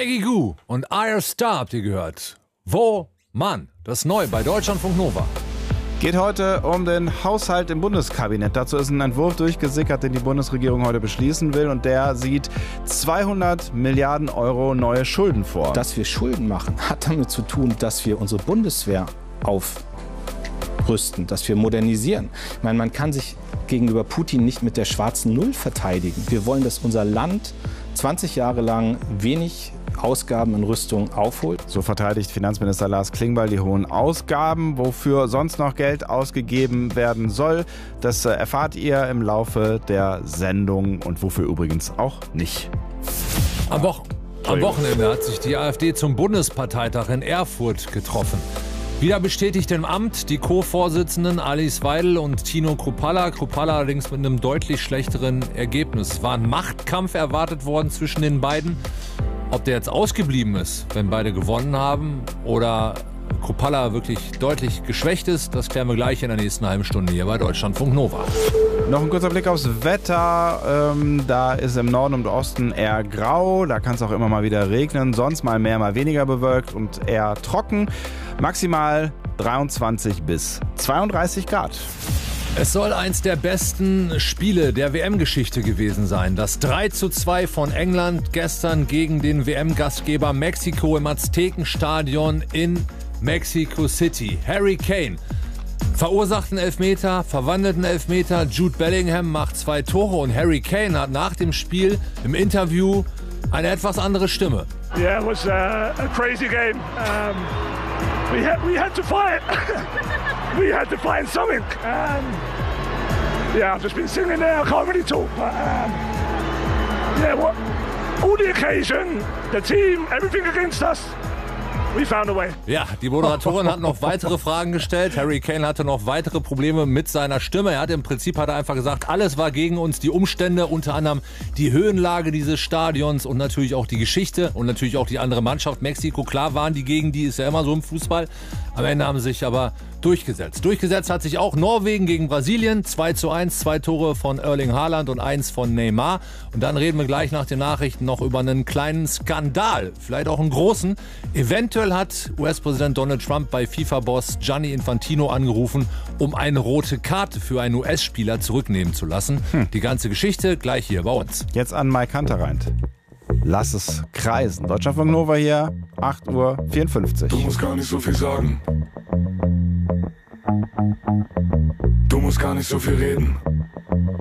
Peggy Gou und Ayra Starr habt ihr gehört. Wo, Mann, das ist neu bei Deutschlandfunk Nova. Geht heute um den Haushalt im Bundeskabinett. Dazu ist ein Entwurf durchgesickert, den die Bundesregierung heute beschließen will. Und der sieht 200 Milliarden Euro neue Schulden vor. Dass wir Schulden machen, hat damit zu tun, dass wir unsere Bundeswehr aufrüsten, dass wir modernisieren. Ich meine, man kann sich gegenüber Putin nicht mit der schwarzen Null verteidigen. Wir wollen, dass unser Land 20 Jahre lang wenig Ausgaben in Rüstung aufholt. So verteidigt Finanzminister Lars Klingbeil die hohen Ausgaben. Wofür sonst noch Geld ausgegeben werden soll, das erfahrt ihr im Laufe der Sendung und wofür übrigens auch nicht. Am Wochenende hat sich die AfD zum Bundesparteitag in Erfurt getroffen. Wieder bestätigt im Amt die Co-Vorsitzenden Alice Weidel und Tino Kruppalla. Kruppalla allerdings mit einem deutlich schlechteren Ergebnis. Es war ein Machtkampf erwartet worden zwischen den beiden. Ob der jetzt ausgeblieben ist, wenn beide gewonnen haben, oder Kruppalla wirklich deutlich geschwächt ist, das klären wir gleich in der nächsten halben Stunde hier bei Deutschlandfunk Nova. Noch ein kurzer Blick aufs Wetter. Da ist im Norden und Osten eher grau. Da kann es auch immer mal wieder regnen. Sonst mal mehr, mal weniger bewölkt und eher trocken. Maximal 23 bis 32 Grad. Es soll eins der besten Spiele der WM-Geschichte gewesen sein. Das 3:2 von England gestern gegen den WM-Gastgeber Mexiko im Aztekenstadion in Mexico City. Harry Kane verursachten Elfmeter, verwandelten Elfmeter. Jude Bellingham macht 2 Tore und Harry Kane hat nach dem Spiel im Interview eine etwas andere Stimme. Yeah, it was a crazy game. We had to fight. We had to find something. Yeah, I've just been sitting there. I can't really talk. But all the occasion, the team, everything against us. We found a way. Ja, die Moderatorin hat noch weitere Fragen gestellt. Harry Kane hatte noch weitere Probleme mit seiner Stimme. Er hat im Prinzip einfach gesagt, alles war gegen uns, die Umstände, unter anderem die Höhenlage dieses Stadions und natürlich auch die Geschichte und natürlich auch die andere Mannschaft. Mexiko, klar waren die gegen die, ist ja immer so im Fußball. Am Ende haben sie sich aber durchgesetzt. Durchgesetzt hat sich auch Norwegen gegen Brasilien. 2:1, 2 Tore von Erling Haaland und 1 von Neymar. Und dann reden wir gleich nach den Nachrichten noch über einen kleinen Skandal, vielleicht auch einen großen. Eventuell hat US-Präsident Donald Trump bei FIFA-Boss Gianni Infantino angerufen, um eine rote Karte für einen US-Spieler zurücknehmen zu lassen. Die ganze Geschichte gleich hier bei uns. Jetzt an Mike Kanterreint. Lass es kreisen. Deutschlandfunk Nova hier, 8:54 Uhr. Du musst gar nicht so viel sagen. Du musst gar nicht so viel reden.